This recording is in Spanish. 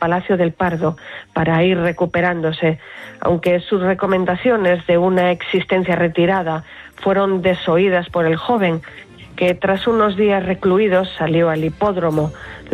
Palacio del Pardo para ir recuperándose, aunque sus recomendaciones de una existencia retirada fueron desoídas por el joven, que tras unos días recluidos salió al hipódromo.